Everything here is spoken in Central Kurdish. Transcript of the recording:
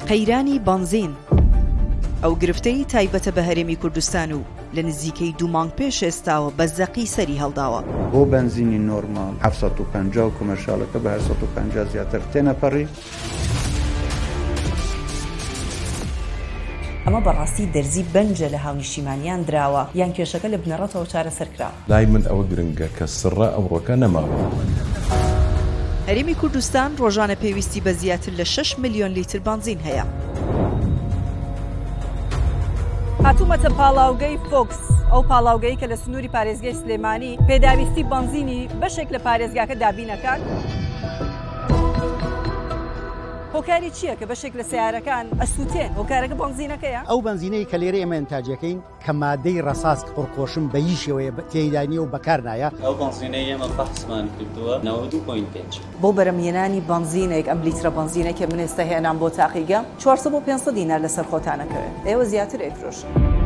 قەیرانی بنزین ئەو گرفتەی تایبەتە بە هەرێمی کوردستان و لە نزیکەی 2 مانگ پێش ئێستاوە بە زەقی سەری هەڵداوە. بۆ بنزینی نۆرمال 750 و کۆمەرشالەکە بە 850 زیاتر تێنەپەڕی. ئەمە بەڕاستی دەرزی بەنجە لە هاونیشتیمانیان دراوە یان کێشەکە لە بنەڕەتەوە چارەسەرکراوە. لای من ئەوە گرنگە کە سڕە ئەوڕۆکە نەماوە. هەرێمی کوردستان ڕۆژانە پێویستی بە زیاتر لە 6 ملیۆن لیتر بنزین هەیە. هاتوومەتە پاڵاوگەی فۆکس، ئەو پاڵاوگەی کە لە سنووری پارێزگای سلێمانی پێداویستی بنزینی بەشێک لە پارێزگاکە دابینەکان. هۆکاری چییە کە بەشێک لە سیارەکان ئەسووتێن؟ هۆکارەکە بنزینەکەیە؟ ئەو بنزینەی کە لێرە ئێمە ئینتاجەکەین کە مادەی ڕەساس پڕخۆشم بە هیچ شێوەیە تێیدانی و بەکار نایە. ئەو بنزینەی ئێمە بەحسمان کردووە 92.5 بۆ بەرەمهێنانی بنزینێک ئەم لیترە بنزینێک کە من ئێستا هێنام بۆ تاقیگەم 400 بۆ 500 دینار لەسەر خۆتانەکەوێت. ئێوە زیاتر ئەیفرۆشن.